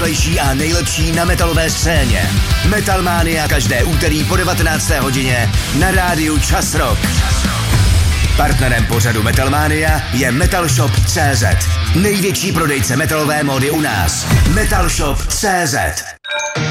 nejnovější a nejlepší na metalové scéně. Metalmania každé úterý po 19. hodině na rádiu Čas Rock. Partnerem pořadu Metalmania je Metalshop.cz. Největší prodejce metalové módy u nás. Metalshop.cz.